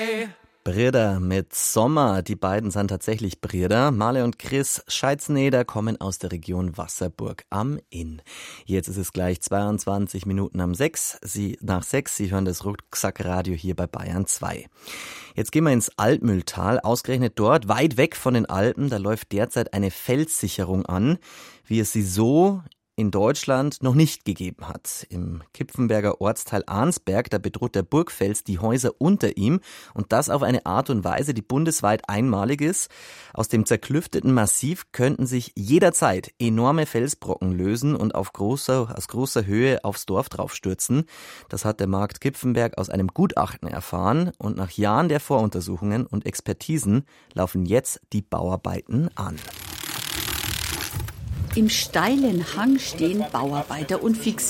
Brüder mit Sommer. Die beiden sind tatsächlich Brüder. Marle und Chris Scheizneder kommen aus der Region Wasserburg am Inn. Jetzt ist es gleich 22 Minuten nach 6. Sie hören das Rucksackradio hier bei Bayern 2. Jetzt gehen wir ins Altmühltal. Ausgerechnet dort, weit weg von den Alpen, da läuft derzeit eine Felssicherung an, wie es sie so in Deutschland noch nicht gegeben hat. Im Kipfenberger Ortsteil Arnsberg, da bedroht der Burgfels die Häuser unter ihm und das auf eine Art und Weise, die bundesweit einmalig ist. Aus dem zerklüfteten Massiv könnten sich jederzeit enorme Felsbrocken lösen und aus großer Höhe aufs Dorf draufstürzen. Das hat der Markt Kipfenberg aus einem Gutachten erfahren und nach Jahren der Voruntersuchungen und Expertisen laufen jetzt die Bauarbeiten an. Im steilen Hang stehen Bauarbeiter und fixieren